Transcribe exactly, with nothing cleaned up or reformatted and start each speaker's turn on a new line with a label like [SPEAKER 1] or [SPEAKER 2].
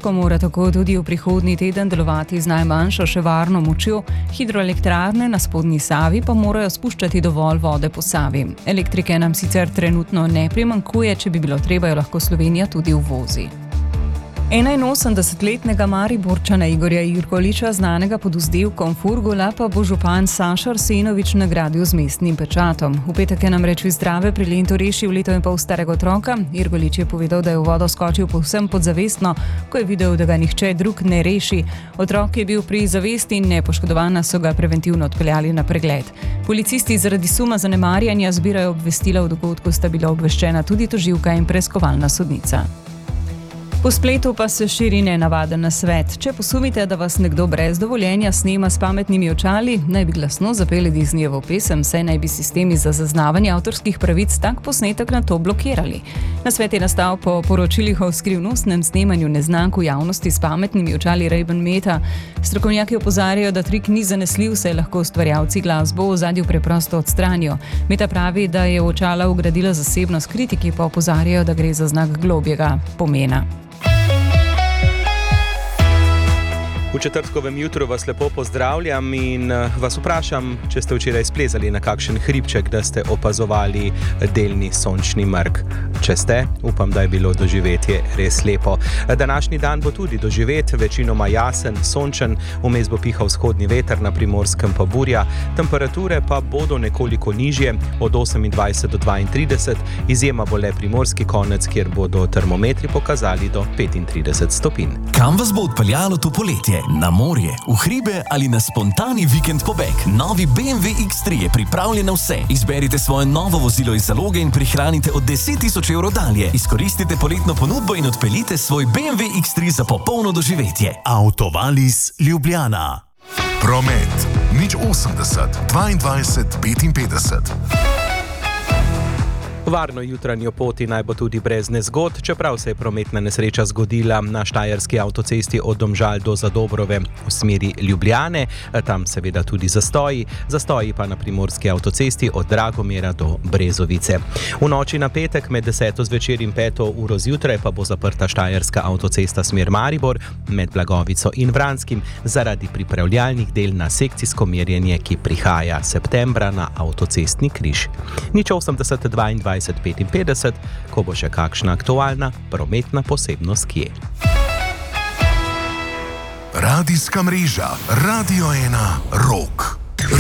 [SPEAKER 1] Krško mora tako tudi v prihodnji teden delovati z najmanjšo še varno močjo, hidroelektrarne na spodnji Savi pa morajo spuščati dovolj vode po Savi. Elektrike nam sicer trenutno ne primanjkuje, če bi bilo treba, jo lahko Slovenija tudi uvozi. enainosemdesetletnega Mariborčana Igorja Irgoliča, znanega pod vzdevkom Furgula, pa bo župan Saša Arsenovič nagradil z mestnim pečatom. V petek je namreč iz Drave pri Lentu rešil leto in pol starega otroka. Irgolič je povedal, da je v vodo skočil povsem podzavestno, ko je videl, da ga nihče drug ne reši. Otrok je bil pri zavesti in nepoškodovana, so ga preventivno odpeljali na pregled. Policisti zaradi suma zanemarjanja zbirajo obvestila o dogodku, sta bila obveščena tudi tožilka in preiskovalna sodnica. Po spletu pa se širi nenavaden nasvet. Če posumite, da vas nekdo brez dovoljenja snema s pametnimi očali, naj bi glasno zapeli Disneyevo pesem, saj naj bi sistemi za zaznavanje avtorskih pravic tak posnetek na to blokirali. Nasvet je nastal po poročilih o skrivnostnem snemanju neznank v javnosti s pametnimi očali Ray-Ban Meta. Strokovnjaki opozarjajo, da trik ni zanesljiv, saj lahko ustvarjalci glasbo v ozadju preprosto odstranijo. Meta pravi, da je v očala vgradila zasebnost, kritiki pa opozarjajo, da gre za znak globjega pomena.
[SPEAKER 2] V četrtkovem jutru vas lepo pozdravljam in vas vprašam, če ste včeraj splezali na kakšen hribček, da ste opazovali delni sončni mrk. Če ste, upam, da je bilo doživetje res lepo. Današnji dan bo tudi doživet, večinoma jasen, sončen, vmes bo pihal vzhodni veter, na Primorskem pa burja. Temperature pa bodo nekoliko nižje, od osemindvajset do dvaintrideset, izjema bo le primorski konec, kjer bodo termometri pokazali do petintrideset stopinj.
[SPEAKER 3] Kam vas bo odpeljalo to poletje? Na morje, v hribe ali na spontani vikend pobeg? Novi B M W X tri je pripravljen na vse. Izberite svoje novo vozilo iz zaloge in prihranite od deset tisoč evrov dalje. Izkoristite poletno ponudbo in odpeljite svoj B M W X tri za popolno doživetje.
[SPEAKER 4] Autovalis Ljubljana. Promet nič osemdeset dvaindvajset petinpetdeset.
[SPEAKER 2] Varno jutranjo poti naj bo tudi brez nezgod, čeprav se je prometna nesreča zgodila na štajerski avtocesti od Domžal do Zadobrove v smeri Ljubljane, tam seveda tudi zastoji, zastoji pa na primorski avtocesti od Dragomera do Brezovice. V noči na petek med deseto zvečer in peto uro zjutraj pa bo zaprta štajerska avtocesta smer Maribor med Blagovico in Vranskim zaradi pripravljalnih del na sekcijsko merjenje, ki prihaja septembra na avtocestni križ. nič osemdeset dvaindvajset petinpetdeset, ko bo še kakšna aktualna prometna posebnost kje.
[SPEAKER 4] Radijska mreža Radio ena Rog.